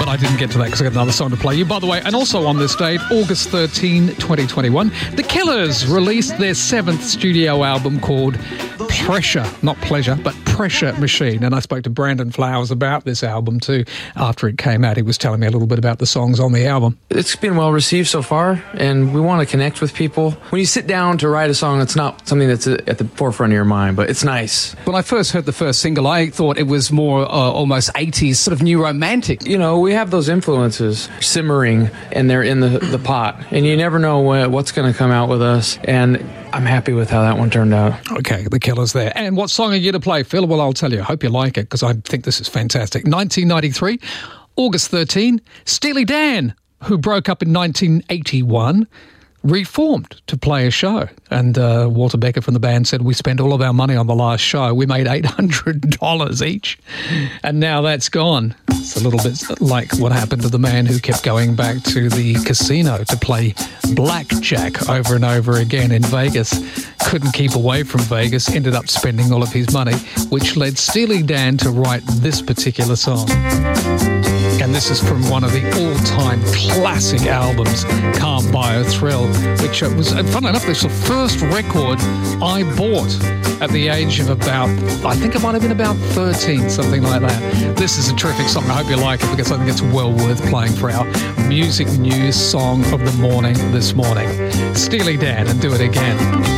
I didn't get to that because I got another song to play you. By the way, and also on this date, August 13, 2021, The Killers released their 7th studio album called Pressure, not Pleasure, but Pressure Machine. And I spoke to Brandon Flowers about this album too after it came out. He was telling me a little bit about the songs on the album. It's been well received so far, and we want to connect with people. When you sit down to write a song, it's not something that's at the forefront of your mind, but it's nice. When I first heard the first single, I thought it was more almost 80s, sort of new romantic. You know, we have those influences simmering, and they're in the pot, and you never know what's going to come out with us, and I'm happy with how that one turned out. Okay, The Killers there. And what song are you to play, Phil? Well, I'll tell you. I hope you like it, because I think this is fantastic. 1993, August 13, Steely Dan, who broke up in 1981, reformed to play a show. And Walter Becker from the band said, we spent all of our money on the last show. We made $800 each. And now that's gone. It's a little bit like what happened to the man who kept going back to the casino to play blackjack over and over again in Vegas. Couldn't keep away from Vegas, ended up spending all of his money, which led Steely Dan to write this particular song. And this is from one of the all-time classic albums, Can't Buy a Thrill, which was, funnily enough, this was the first record I bought at the age of about, I think it might have been about 13, something like that. This is a terrific song. I hope you like it, because I think it's well worth playing for our music news song of the morning this morning. Steely Dan, and Do It Again.